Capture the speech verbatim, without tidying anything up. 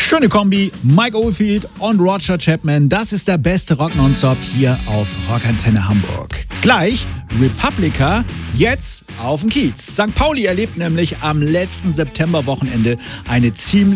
Schöne Kombi, Mike Oldfield und Roger Chapman. Das ist der beste Rock Nonstop hier auf Rockantenne Hamburg. Gleich Republica, jetzt auf dem Kiez. Sankt Pauli erlebt nämlich am letzten Septemberwochenende eine ziemlich